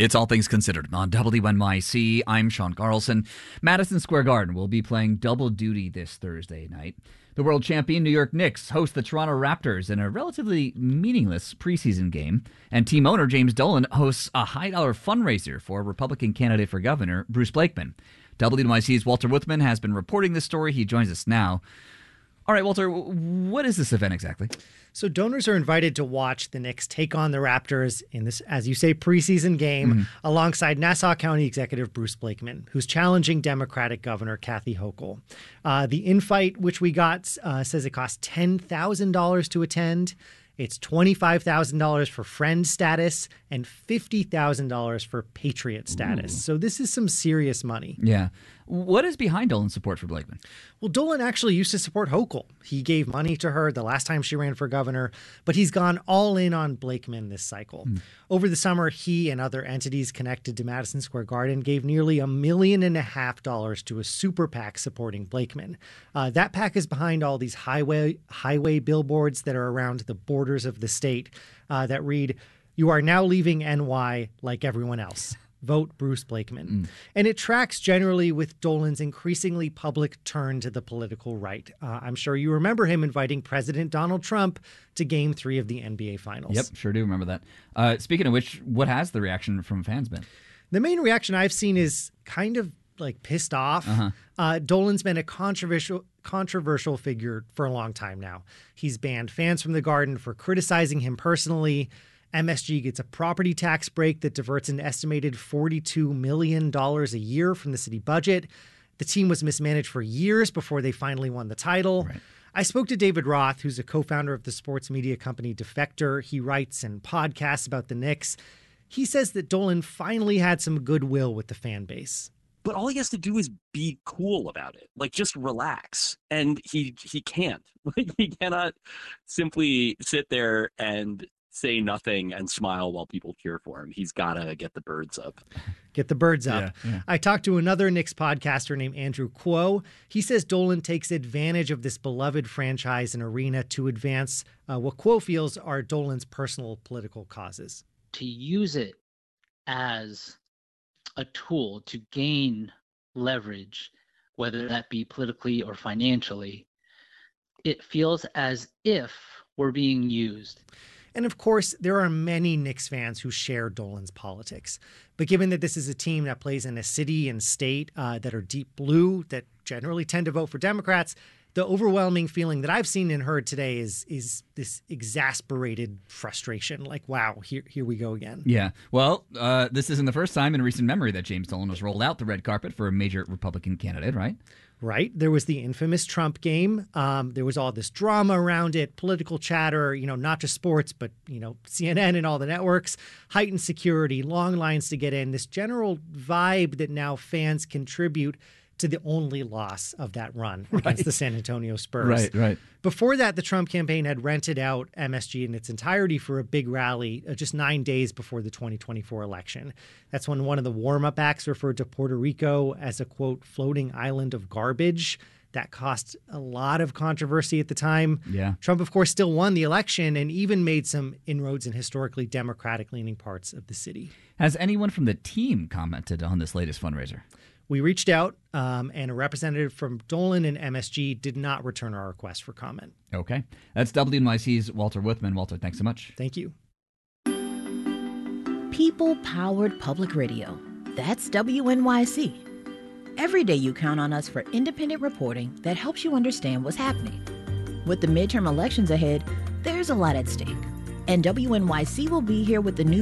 It's All Things Considered on WNYC. I'm Sean Carlson. Madison Square Garden will be playing double duty this Thursday night. The world champion New York Knicks host the Toronto Raptors in a relatively meaningless preseason game. And team owner James Dolan hosts a high-dollar fundraiser for Republican candidate for governor Bruce Blakeman. WNYC's Walter Wuthmann has been reporting this story. He joins us now. All right, Walter, what is this event exactly? So donors are invited to watch the Knicks take on the Raptors in this, as you say, preseason game alongside Nassau County Executive Bruce Blakeman, who's challenging Democratic Governor Kathy Hochul. The infight, which we got, says it costs $10,000 to attend. It's $25,000 for friend status and $50,000 for patriot status. So this is some serious money. Yeah. What is behind Dolan's support for Blakeman? Well, Dolan actually used to support Hochul. He gave money to her the last time she ran for governor, but he's gone all in on Blakeman this cycle. Over the summer, he and other entities connected to Madison Square Garden gave nearly $1.5 million to a super PAC supporting Blakeman. That PAC is behind all these highway billboards that are around the borders of the state that read, "You are now leaving NY like everyone else. Vote Bruce Blakeman." And it tracks generally with Dolan's increasingly public turn to the political right. I'm sure you remember him inviting President Donald Trump to Game 3 of the NBA Finals. Yep, sure do remember that. Speaking of which, what has the reaction from fans been? The main reaction I've seen is kind of like pissed off. Dolan's been a controversial figure for a long time now. He's banned fans from the Garden for criticizing him personally. MSG gets a property tax break that diverts an estimated $42 million a year from the city budget. The team was mismanaged for years before they finally won the title. Right. I spoke to David Roth, who's a co-founder of the sports media company Defector. He writes and podcasts about the Knicks. He says that Dolan finally had some goodwill with the fan base. But all he has to do is be cool about it. Like, just relax. And he can't. He cannot simply sit there and say nothing and smile while people cheer for him. He's got to get the birds up. Get the birds up. Yeah. I talked to another Knicks podcaster named Andrew Kuo. He says Dolan takes advantage of this beloved franchise and arena to advance what Kuo feels are Dolan's personal political causes. To use it as a tool to gain leverage, whether that be politically or financially, it feels as if we're being used. And of course, there are many Knicks fans who share Dolan's politics. But given that this is a team that plays in a city and state that are deep blue, that generally tend to vote for Democrats, the overwhelming feeling that I've seen and heard today is this exasperated frustration. Like, wow, here we go again. Yeah. Well, this isn't the first time in recent memory that James Dolan was rolled out the red carpet for a major Republican candidate, right? Right. There was the infamous Trump game. There was all this drama around it, political chatter, not just sports, but, CNN and all the networks, heightened security, long lines to get in, this general vibe that now fans contribute to the only loss of that run against the San Antonio Spurs. Right. Before that, the Trump campaign had rented out MSG in its entirety for a big rally just 9 days before the 2024 election. That's when one of the warm-up acts referred to Puerto Rico as a, quote, floating island of garbage. That caused a lot of controversy at the time. Yeah. Trump, of course, still won the election and even made some inroads in historically Democratic-leaning parts of the city. Has anyone from the team commented on this latest fundraiser? We reached out, and a representative from Dolan and MSG did not return our request for comment. Okay. That's WNYC's Walter Wuthmann. Walter, thanks so much. Thank you. People-powered public radio. That's WNYC. Every day you count on us for independent reporting that helps you understand what's happening. With the midterm elections ahead, there's a lot at stake. And WNYC will be here with the news